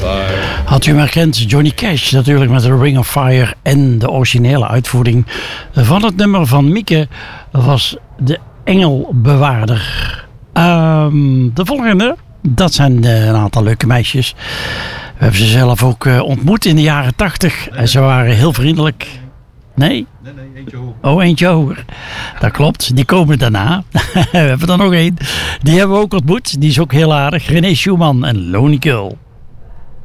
Had u hem herkend? Johnny Cash natuurlijk met de Ring of Fire. En de originele uitvoering van het nummer van Mieke was de Engelbewaarder. De volgende, dat zijn een aantal leuke meisjes. We hebben ze zelf ook ontmoet in de jaren 80. En ze waren heel vriendelijk. Nee? Nee, eentje hoger. Oh, eentje hoger. Dat klopt. Die komen daarna. We hebben er nog één. Die hebben we ook ontmoet. Die is ook heel aardig. René Schumann en Lonely Girl.